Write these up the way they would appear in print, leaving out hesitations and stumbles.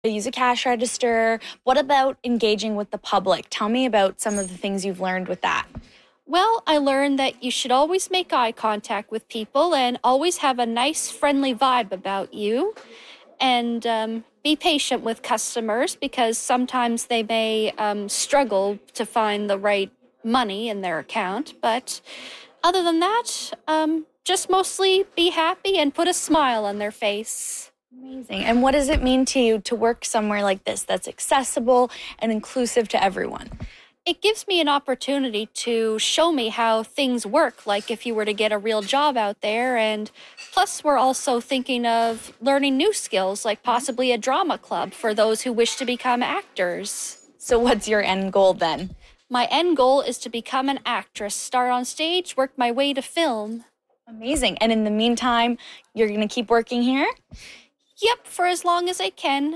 use a cash register. What about engaging with the public? Tell me about some of the things you've learned with that. Well, I learned that you should always make eye contact with people and always have a nice, friendly vibe about you. And be patient with customers because sometimes they may struggle to find the right money in their account. But other than that, just mostly be happy and put a smile on their face. Amazing. And what does it mean to you to work somewhere like this that's accessible and inclusive to everyone? It gives me an opportunity to show me how things work, like if you were to get a real job out there. And plus, we're also thinking of learning new skills, like possibly a drama club for those who wish to become actors. So what's your end goal then? My end goal is to become an actress, start on stage, work my way to film. Amazing. And in the meantime, you're going to keep working here? Yep, for as long as I can.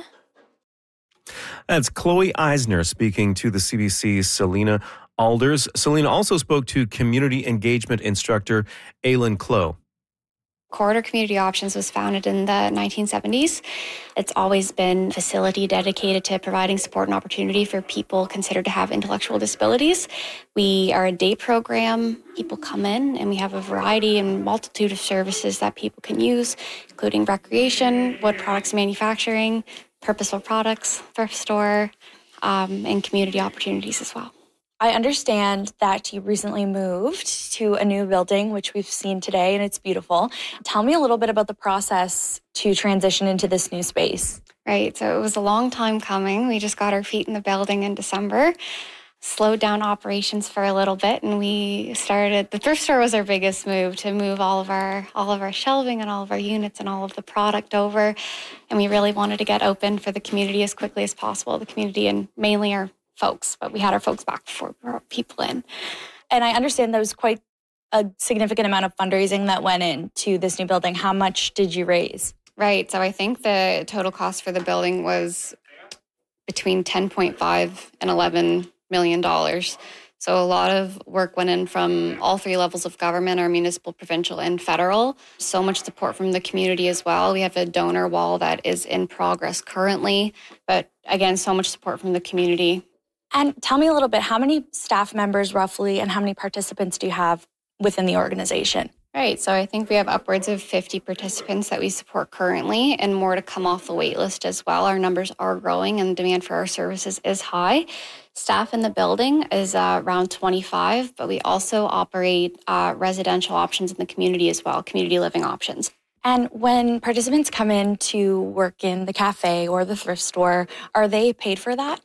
That's Chloe Eisner speaking to the CBC's Selena Alders. Selena also spoke to community engagement instructor Aileen Clow. Corridor Community Options was founded in the 1970s. It's always been a facility dedicated to providing support and opportunity for people considered to have intellectual disabilities. We are a day program. People come in and we have a variety and multitude of services that people can use, including recreation, wood products manufacturing, purposeful products, thrift store, and community opportunities as well. I understand that you recently moved to a new building, which we've seen today, and it's beautiful. Tell me a little bit about the process to transition into this new space. Right, so it was a long time coming. We just got our feet in the building in December, slowed down operations for a little bit, and we started, the thrift store was our biggest move, to move all of our shelving and all of our units and all of the product over. And we really wanted to get open for the community as quickly as possible, the community and mainly our folks, but we had our folks back before we brought people in. And I understand there was quite a significant amount of fundraising that went into this new building. How much did you raise? Right, so I think the total cost for the building was between $10.5 and $11 million. So a lot of work went in from all three levels of government, our municipal, provincial, and federal. So much support from the community as well. We have a donor wall that is in progress currently, but again, so much support from the community. And tell me a little bit, how many staff members roughly and how many participants do you have within the organization? Right, so I think we have upwards of 50 participants that we support currently and more to come off the wait list as well. Our numbers are growing and demand for our services is high. Staff in the building is around 25, but we also operate residential options in the community as well, community living options. And when participants come in to work in the cafe or the thrift store, are they paid for that?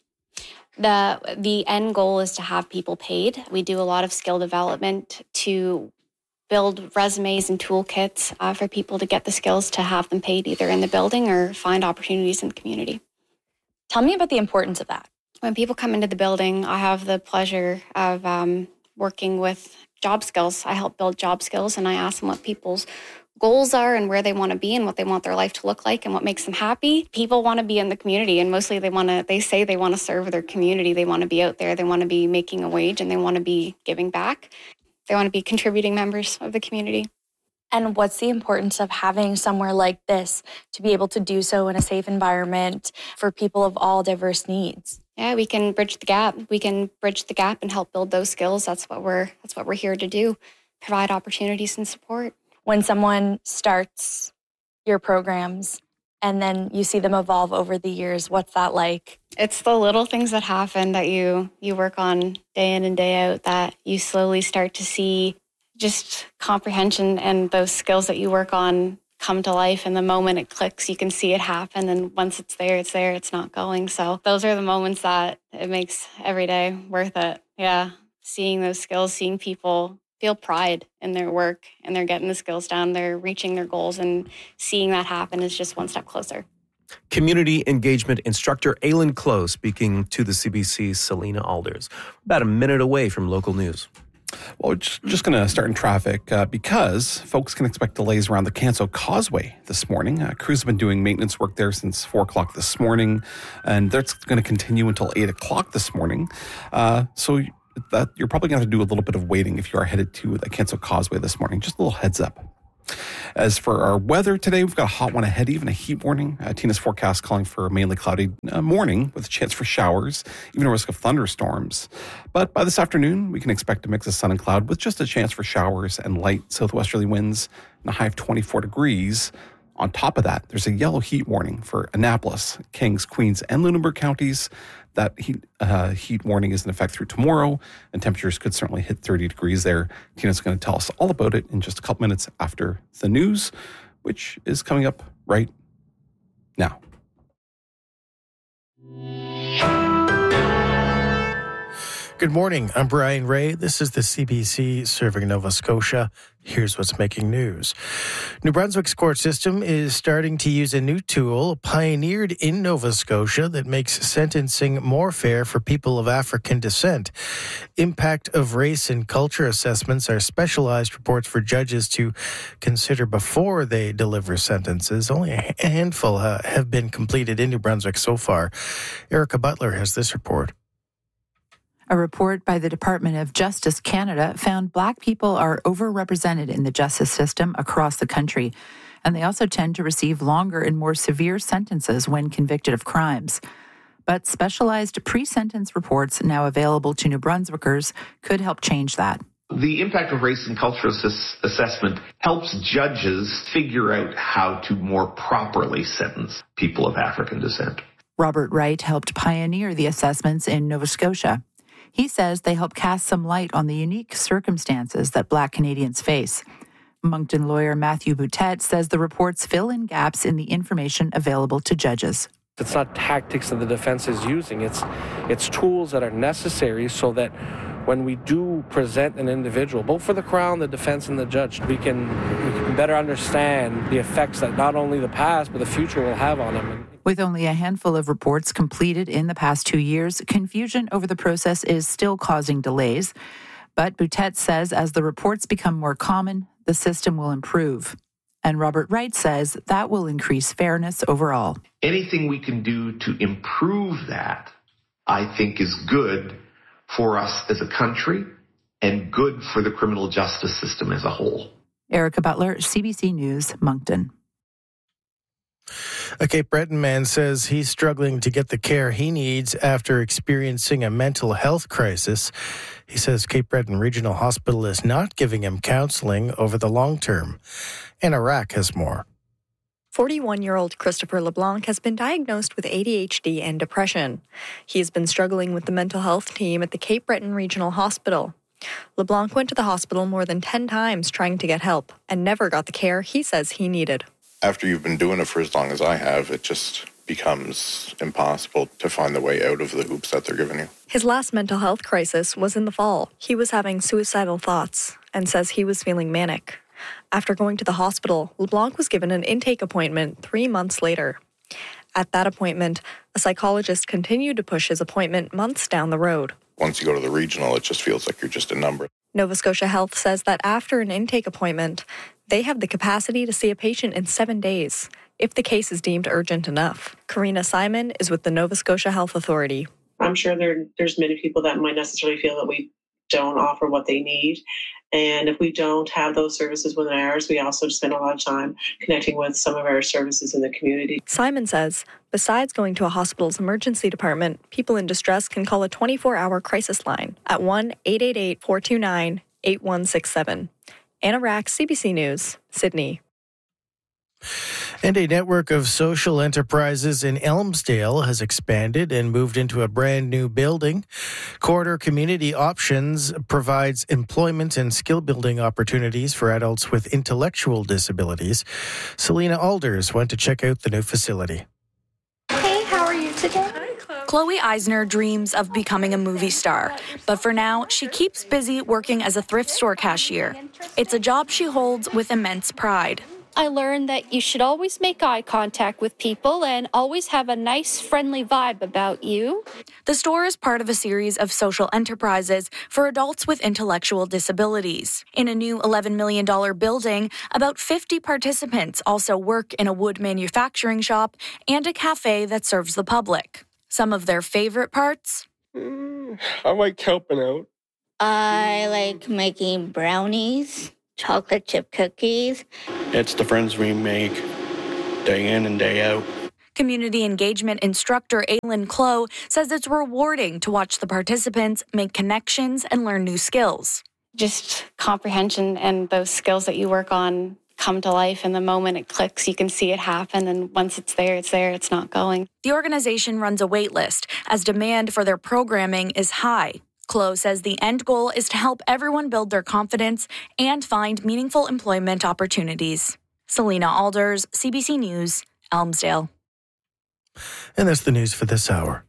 The end goal is to have people paid. We do a lot of skill development to build resumes and toolkits for people to get the skills to have them paid either in the building or find opportunities in the community. Tell me about the importance of that. When people come into the building, I have the pleasure of working with job skills. I help build job skills and I ask them what people's goals are and where they want to be and what they want their life to look like and what makes them happy. People want to be in the community and mostly they say they want to serve their community. They want to be out there. They want to be making a wage and they want to be giving back. They want to be contributing members of the community. And what's the importance of having somewhere like this to be able to do so in a safe environment for people of all diverse needs? Yeah, we can bridge the gap. We can bridge the gap and help build those skills. That's what we're here to do. Provide opportunities and support. When someone starts your programs and then you see them evolve over the years, what's that like? It's the little things that happen that you work on day in and day out that you slowly start to see just comprehension and those skills that you work on come to life. And the moment it clicks, you can see it happen. And once it's there, it's not going. So those are the moments that it makes every day worth it. Yeah. Seeing those skills, seeing people feel pride in their work and they're getting the skills down, they're reaching their goals and seeing that happen is just one step closer. Community engagement instructor Aileen Clow speaking to the CBC's Selena Alders. About a minute away from local news. Well, we're just going to start in traffic because folks can expect delays around the Canso Causeway this morning. Crews have been doing maintenance work there since 4 o'clock this morning, and that's going to continue until 8 o'clock this morning. So that you're probably going to have to do a little bit of waiting if you are headed to the Canso Causeway this morning. Just a little heads up. As for our weather today, we've got a hot one ahead, even a heat warning. Tina's forecast calling for a mainly cloudy morning with a chance for showers, even a risk of thunderstorms. But by this afternoon, we can expect a mix of sun and cloud with just a chance for showers and light southwesterly winds and a high of 24 degrees. On top of that, there's a yellow heat warning for Annapolis, Kings, Queens, and Lunenburg counties. That heat warning is in effect through tomorrow, and temperatures could certainly hit 30 degrees there. Tina's going to tell us all about it in just a couple minutes after the news, which is coming up right now. Good morning. I'm Brian Ray. This is the CBC serving Nova Scotia. Here's what's making news. New Brunswick's court system is starting to use a new tool pioneered in Nova Scotia that makes sentencing more fair for people of African descent. Impact of race and culture assessments are specialized reports for judges to consider before they deliver sentences. Only a handful have been completed in New Brunswick so far. Erica Butler has this report. A report by the Department of Justice Canada found Black people are overrepresented in the justice system across the country, and they also tend to receive longer and more severe sentences when convicted of crimes. But specialized pre-sentence reports now available to New Brunswickers could help change that. The impact of race and cultural assessment helps judges figure out how to more properly sentence people of African descent. Robert Wright helped pioneer the assessments in Nova Scotia. He says they help cast some light on the unique circumstances that Black Canadians face. Moncton lawyer Matthew Boutet says the reports fill in gaps in the information available to judges. It's not tactics that the defense is using. It's tools that are necessary so that when we do present an individual, both for the Crown, the defense, and the judge, we can better understand the effects that not only the past but the future will have on them. With only a handful of reports completed in the past 2 years, confusion over the process is still causing delays. But Boutet says as the reports become more common, the system will improve. And Robert Wright says that will increase fairness overall. Anything we can do to improve that, I think, is good for us as a country and good for the criminal justice system as a whole. Erica Butler, CBC News, Moncton. A Cape Breton man says he's struggling to get the care he needs after experiencing a mental health crisis. He says Cape Breton Regional Hospital is not giving him counseling over the long term. Anna Rack has more. 41-year-old Christopher LeBlanc has been diagnosed with ADHD and depression. He has been struggling with the mental health team at the Cape Breton Regional Hospital. LeBlanc went to the hospital more than 10 times trying to get help and never got the care he says he needed. After you've been doing it for as long as I have, it just becomes impossible to find the way out of the hoops that they're giving you. His last mental health crisis was in the fall. He was having suicidal thoughts and says he was feeling manic. After going to the hospital, LeBlanc was given an intake appointment 3 months later. At that appointment, a psychologist continued to push his appointment months down the road. Once you go to the regional, it just feels like you're just a number. Nova Scotia Health says that after an intake appointment, they have the capacity to see a patient in 7 days, if the case is deemed urgent enough. Karina Simon is with the Nova Scotia Health Authority. I'm sure there's many people that might necessarily feel that we don't offer what they need. And if we don't have those services within ours, we also spend a lot of time connecting with some of our services in the community. Simon says, besides going to a hospital's emergency department, people in distress can call a 24-hour crisis line at 1-888-429-8167. Anna Rack, CBC News, Sydney. And a network of social enterprises in Elmsdale has expanded and moved into a brand new building. Corridor Community Options provides employment and skill building opportunities for adults with intellectual disabilities. Selena Alders went to check out the new facility. Hey, how are you today? Chloe Eisner dreams of becoming a movie star, but for now, she keeps busy working as a thrift store cashier. It's a job she holds with immense pride. I learned that you should always make eye contact with people and always have a nice, friendly vibe about you. The store is part of a series of social enterprises for adults with intellectual disabilities. In a new $11 million building, about 50 participants also work in a wood manufacturing shop and a cafe that serves the public. Some of their favorite parts? I like helping out. I like making brownies chocolate chip cookies. It's the friends we make day in and day out. Community engagement instructor Aylin Clow says it's rewarding to watch the participants make connections and learn new skills. Just comprehension and those skills that you work on come to life, and the moment it clicks, you can see it happen, and once it's there, it's not going. The organization runs a wait list as demand for their programming is high. Clow says the end goal is to help everyone build their confidence and find meaningful employment opportunities. Selena Alders, CBC News, Elmsdale. And that's the news for this hour.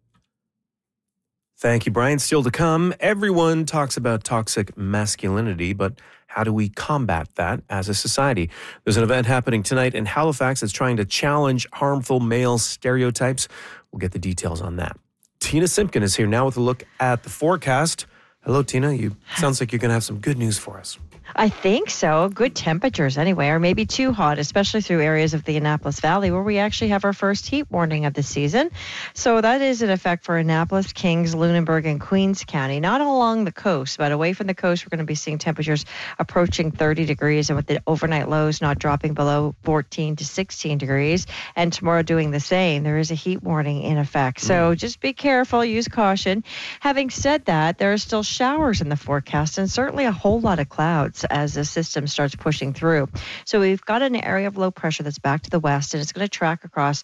Thank you, Brian. Still to come, everyone talks about toxic masculinity, but how do we combat that as a society? There's an event happening tonight in Halifax that's trying to challenge harmful male stereotypes. We'll get the details on that. Tina Simpkin is here now with a look at the forecast. Hello, Tina. Sounds like you're going to have some good news for us. I think so. Good temperatures anyway, or maybe too hot, especially through areas of the Annapolis Valley where we actually have our first heat warning of the season. So that is in effect for Annapolis, Kings, Lunenburg, and Queens County. Not along the coast, but away from the coast, we're going to be seeing temperatures approaching 30 degrees and with the overnight lows not dropping below 14 to 16 degrees. And tomorrow doing the same. There is a heat warning in effect. So just be careful, use caution. Having said that, there are still showers in the forecast and certainly a whole lot of clouds as the system starts pushing through. So we've got an area of low pressure that's back to the west, and it's going to track across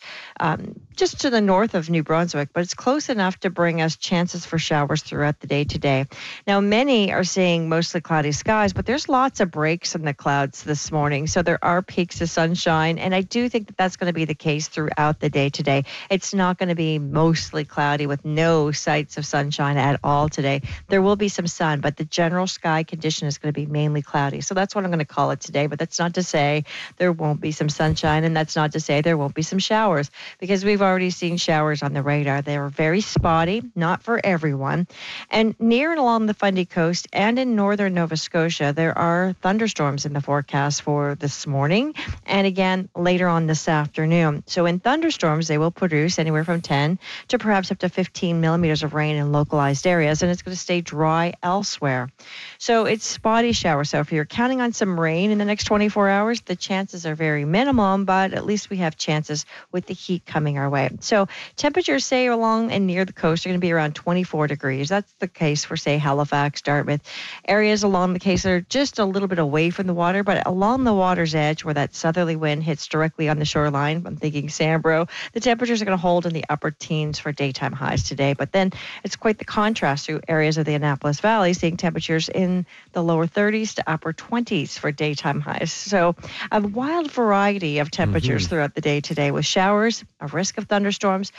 just to the north of New Brunswick, but it's close enough to bring us chances for showers throughout the day today. Now, many are seeing mostly cloudy skies, but there's lots of breaks in the clouds this morning, so there are peaks of sunshine, and I do think that that's going to be the case throughout the day today. It's not going to be mostly cloudy with no sights of sunshine at all today. There will be some sun, but the general sky condition is going to be mainly cloudy. So that's what I'm going to call it today. But that's not to say there won't be some sunshine, and that's not to say there won't be some showers, because we've already seen showers on the radar. They are very spotty, not for everyone. And near and along the Fundy Coast and in northern Nova Scotia, there are thunderstorms in the forecast for this morning and again later on this afternoon. So in thunderstorms, they will produce anywhere from 10 to perhaps up to 15 millimeters of rain in localized areas, and it's going to stay dry elsewhere. So it's spotty showers. So if you're counting on some rain in the next 24 hours, the chances are very minimum, but at least we have chances with the heat coming our way. So temperatures, say, along and near the coast are going to be around 24 degrees. That's the case for, say, Halifax, Dartmouth. Areas along the case are just a little bit away from the water, but along the water's edge where that southerly wind hits directly on the shoreline, I'm thinking Sambro, the temperatures are going to hold in the upper teens for daytime highs today. But then it's quite the contrast to areas of the Annapolis Valley, seeing temperatures in the lower 30s to upper 20s for daytime highs. So a wild variety of temperatures throughout the day today, with showers, a risk of thunderstorms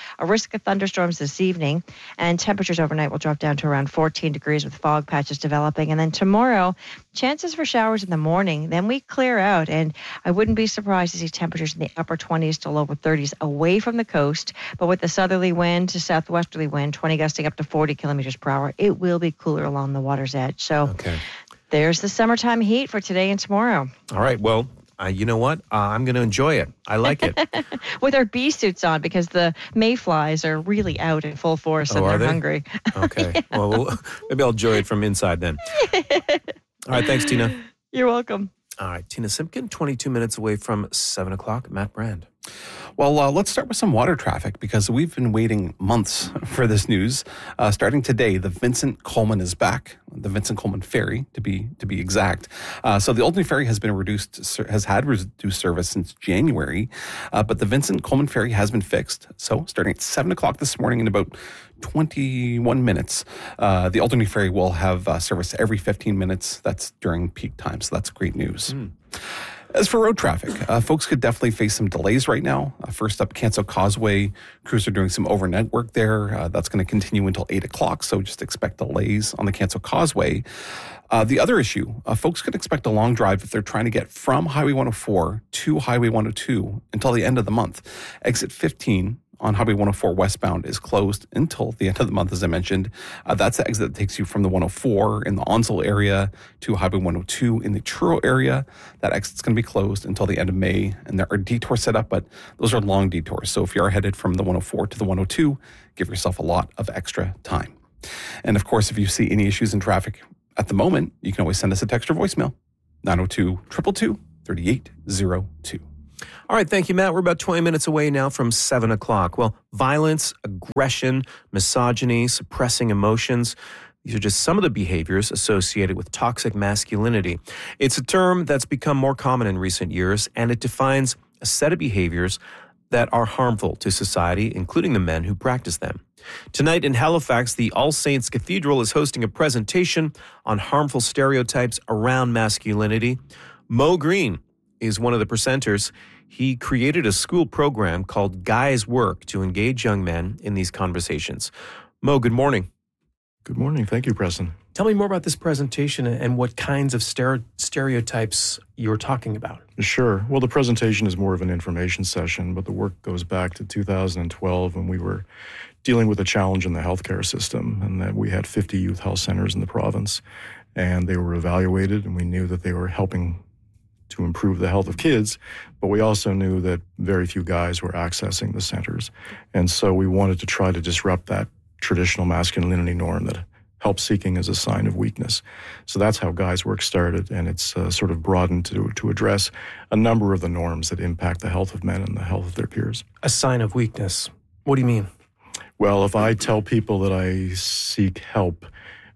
this evening, and temperatures overnight will drop down to around 14 degrees with fog patches developing. And then tomorrow, chances for showers in the morning. Then we clear out, and I wouldn't be surprised to see temperatures in the upper 20s to lower 30s away from the coast, but with the southerly wind to southwesterly wind, 20 gusting up to 40 kilometers per hour, it will be cooler along the water's edge. So there's the summertime heat for today and tomorrow. All right. Well, you know what? I'm going to enjoy it. I like it. With our bee suits on, because the mayflies are really out in full force and they're hungry. Okay. Yeah. Well, maybe I'll enjoy it from inside then. All right. Thanks, Tina. You're welcome. All right. Tina Simpkin, 22 minutes away from 7 o'clock. Matt Brand. Well, let's start with some water traffic, because we've been waiting months for this news. Starting today, the Vincent Coleman is back. The Vincent Coleman Ferry, to be exact. So the Albany Ferry has had reduced service since January, but the Vincent Coleman Ferry has been fixed. So starting at 7 o'clock this morning, in about 21 minutes, the Albany Ferry will have service every 15 minutes. That's during peak time. So that's great news. As for road traffic, folks could definitely face some delays right now. First up, Canso Causeway. Crews are doing some overnight work there. That's going to continue until 8 o'clock, so just expect delays on the Canso Causeway. The other issue, folks could expect a long drive if they're trying to get from Highway 104 to Highway 102 until the end of the month. Exit 15 on Highway 104 westbound is closed until the end of the month, as I mentioned. That's the exit that takes you from the 104 in the Onslow area to Highway 102 in the Truro area. That exit's going to be closed until the end of May, and there are detours set up, but those are long detours. So if you are headed from the 104 to the 102, give yourself a lot of extra time. And of course, if you see any issues in traffic at the moment, you can always send us a text or voicemail. 902-222-3802. All right, thank you, Matt. We're about 20 minutes away now from 7 o'clock. Well, violence, aggression, misogyny, suppressing emotions, these are just some of the behaviors associated with toxic masculinity. It's a term that's become more common in recent years, and it defines a set of behaviors that are harmful to society, including the men who practice them. Tonight in Halifax, the All Saints Cathedral is hosting a presentation on harmful stereotypes around masculinity. Mo Green is one of the presenters. He created a school program called Guys Work to engage young men in these conversations. Mo, good morning. Good morning. Thank you, Preston. Tell me more about this presentation and what kinds of stereotypes you're talking about. Sure. Well, the presentation is more of an information session, but the work goes back to 2012 when we were dealing with a challenge in the healthcare system, and that we had 50 youth health centers in the province, and they were evaluated, and we knew that they were helping to improve the health of kids, but we also knew that very few guys were accessing the centers. And so we wanted to try to disrupt that traditional masculinity norm that help seeking is a sign of weakness. So that's how Guys Work started, and it's sort of broadened to address a number of the norms that impact the health of men and the health of their peers. A sign of weakness. What do you mean? Well, if I tell people that I seek help,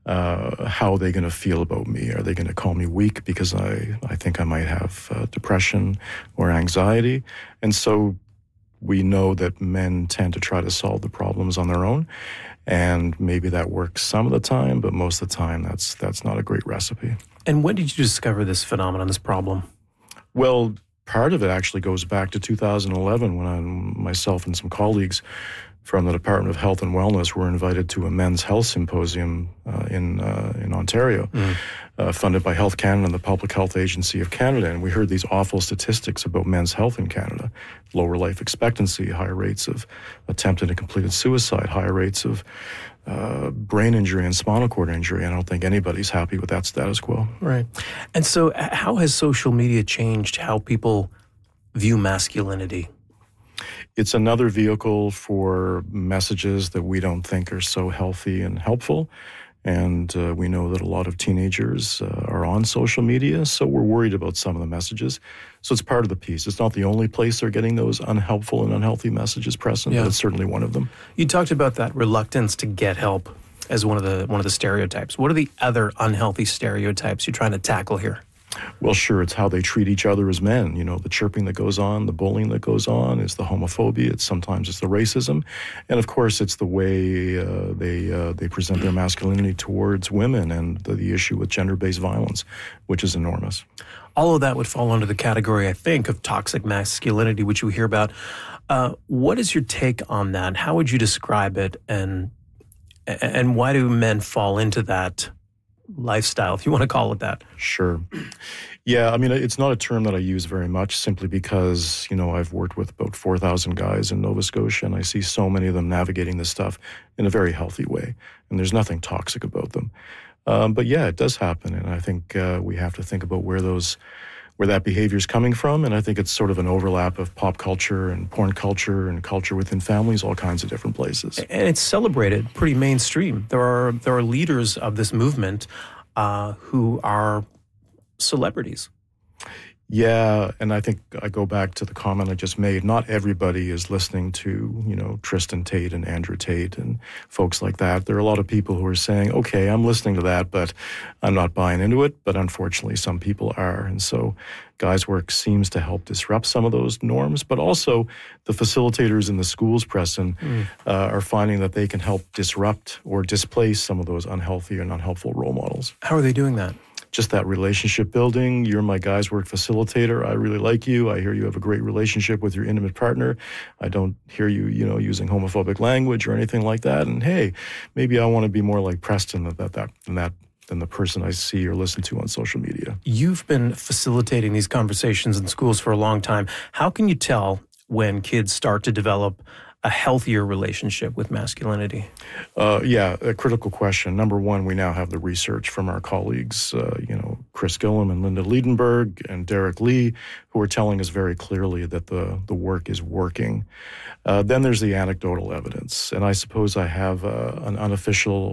how are they going to feel about me? Are they going to call me weak because I think I might have depression or anxiety? And so we know that men tend to try to solve the problems on their own. And maybe that works some of the time, but most of the time that's not a great recipe. And when did you discover this phenomenon, this problem? Well, part of it actually goes back to 2011 when myself and some colleagues from the Department of Health and Wellness were invited to a men's health symposium in Ontario, funded by Health Canada and the Public Health Agency of Canada. And we heard these awful statistics about men's health in Canada: lower life expectancy, higher rates of attempted and completed suicide, higher rates of brain injury and spinal cord injury. I don't think anybody's happy with that status quo. Right. And so how has social media changed how people view masculinity? It's another vehicle for messages that we don't think are so healthy and helpful. And we know that a lot of teenagers are on social media, so we're worried about some of the messages. So it's part of the piece. It's not the only place they're getting those unhelpful and unhealthy messages present, but it's certainly one of them. You talked about that reluctance to get help as one of the stereotypes. What are the other unhealthy stereotypes you're trying to tackle here? Well, sure, it's how they treat each other as men. You know, the chirping that goes on, the bullying that goes on, it's the homophobia, sometimes it's the racism. And of course, it's the way they present their masculinity towards women and the issue with gender-based violence, which is enormous. All of that would fall under the category, I think, of toxic masculinity, which you hear about. What is your take on that? How would you describe it? And why do men fall into that lifestyle, if you want to call it that? Sure. Yeah, I mean, it's not a term that I use very much simply because, you know, I've worked with about 4,000 guys in Nova Scotia, and I see so many of them navigating this stuff in a very healthy way, and there's nothing toxic about them. But yeah, it does happen, and I think we have to think about where that behavior is coming from, and I think it's sort of an overlap of pop culture and porn culture and culture within families, all kinds of different places. And it's celebrated pretty mainstream. There are leaders of this movement who are celebrities. Yeah, and I think I go back to the comment I just made. Not everybody is listening to, you know, Tristan Tate and Andrew Tate and folks like that. There are a lot of people who are saying, okay, I'm listening to that, but I'm not buying into it. But unfortunately, some people are. And so Guys Work seems to help disrupt some of those norms. But also the facilitators in the schools, Preston, are finding that they can help disrupt or displace some of those unhealthy and unhelpful role models. How are they doing that? Just that relationship building. You're my Guys Work facilitator. I really like you. I hear you have a great relationship with your intimate partner. I don't hear you, you know, using homophobic language or anything like that. And hey, maybe I want to be more like Preston than the person I see or listen to on social media. You've been facilitating these conversations in schools for a long time. How can you tell when kids start to develop a healthier relationship with masculinity? Yeah, a critical question. Number one, we now have the research from our colleagues, Chris Gillum and Linda Liedenberg and Derek Lee, who are telling us very clearly that the work is working. Then there's the anecdotal evidence. And I suppose I have an unofficial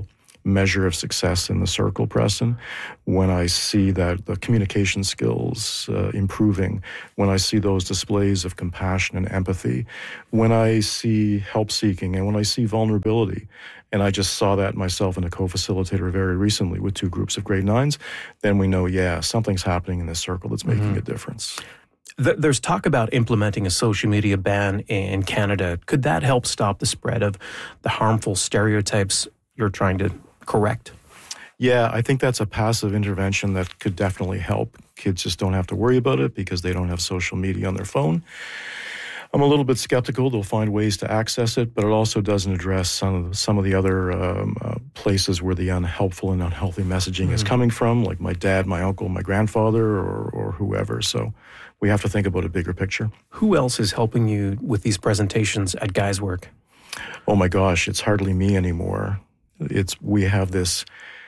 measure of success in the circle, Preston. When I see that the communication skills improving, when I see those displays of compassion and empathy, when I see help seeking, and when I see vulnerability, and I just saw that myself and a co-facilitator very recently with 2 groups of grade 9s, then we know, something's happening in this circle that's making a difference. There's talk about implementing a social media ban in Canada. Could that help stop the spread of the harmful stereotypes you're trying to correct? Yeah, I think that's a passive intervention that could definitely help. Kids just don't have to worry about it because they don't have social media on their phone. I'm a little bit skeptical they'll find ways to access it, but it also doesn't address some of the other places where the unhelpful and unhealthy messaging is coming from, like my dad, my uncle, my grandfather, or whoever. So we have to think about a bigger picture. Who else is helping you with these presentations at Guy's Work? Oh my gosh, it's hardly me anymore. We have this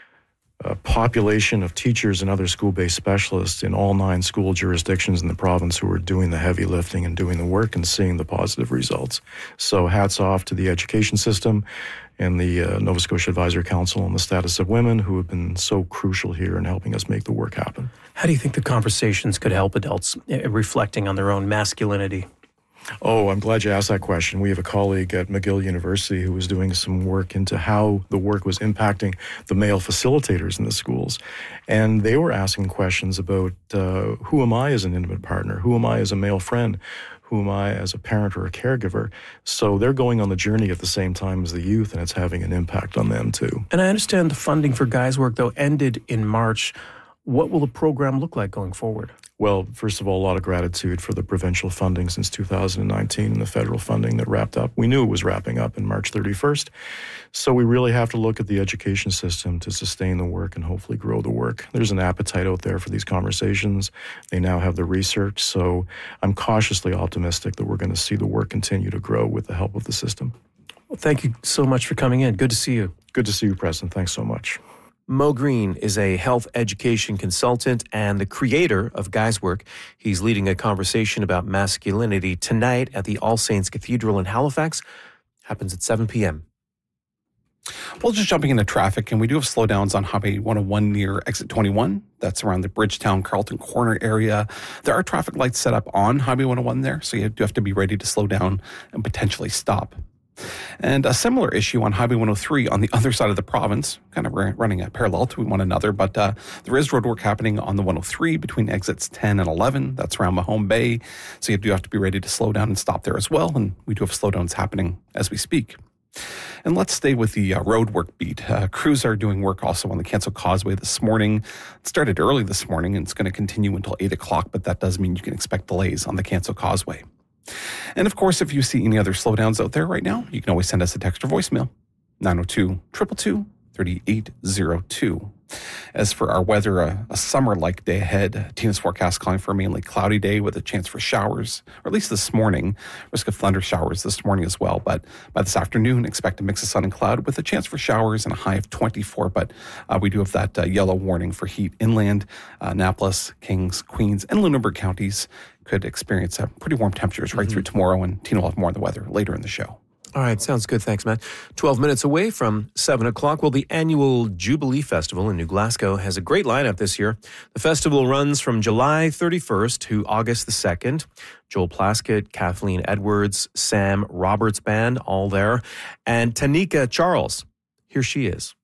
population of teachers and other school-based specialists in all 9 school jurisdictions in the province who are doing the heavy lifting and doing the work and seeing the positive results. So hats off to the education system and the Nova Scotia Advisory Council on the Status of Women, who have been so crucial here in helping us make the work happen. How do you think the conversations could help adults reflecting on their own masculinity? Oh, I'm glad you asked that question. We have a colleague at McGill University who was doing some work into how the work was impacting the male facilitators in the schools. And they were asking questions about who am I as an intimate partner? Who am I as a male friend? Who am I as a parent or a caregiver? So they're going on the journey at the same time as the youth, and it's having an impact on them too. And I understand the funding for Guy's Work, though, ended in March. What will the program look like going forward? Well, first of all, a lot of gratitude for the provincial funding since 2019 and the federal funding that wrapped up. We knew it was wrapping up in March 31st. So we really have to look at the education system to sustain the work and hopefully grow the work. There's an appetite out there for these conversations. They now have the research. So I'm cautiously optimistic that we're going to see the work continue to grow with the help of the system. Well, thank you so much for coming in. Good to see you. Good to see you, Preston. Thanks so much. Mo Green is a health education consultant and the creator of Guy's Work. He's leading a conversation about masculinity tonight at the All Saints Cathedral in Halifax. Happens at 7 p.m. Well, just jumping into traffic, and we do have slowdowns on Highway 101 near Exit 21. That's around the Bridgetown, Carlton Corner area. There are traffic lights set up on Highway 101 there, so you do have to be ready to slow down and potentially stop. And a similar issue on Highway 103 on the other side of the province, kind of running parallel to one another, but there is road work happening on the 103 between exits 10 and 11. That's around Mahone Bay, so you do have to be ready to slow down and stop there as well, and we do have slowdowns happening as we speak. And let's stay with the road work beat. Crews are doing work also on the Canso Causeway this morning. It started early this morning, and it's going to continue until 8 o'clock, but that does mean you can expect delays on the Canso Causeway. And of course, if you see any other slowdowns out there right now, you can always send us a text or voicemail, 902-222-3802. As for our weather, a summer-like day ahead. Tina's forecast calling for a mainly cloudy day with a chance for showers, or at least this morning. Risk of thunder showers this morning as well. But by this afternoon, expect a mix of sun and cloud with a chance for showers and a high of 24. But we do have that yellow warning for heat inland. Annapolis, Kings, Queens, and Lunenburg counties could experience pretty warm temperatures right through tomorrow. And Tina will have more on the weather later in the show. All right, sounds good. Thanks, Matt. 12 minutes away from 7 o'clock. Well, the annual Jubilee Festival in New Glasgow has a great lineup this year. The festival runs from July 31st to August the 2nd. Joel Plaskett, Kathleen Edwards, Sam Roberts Band, all there. And Tanika Charles, here she is.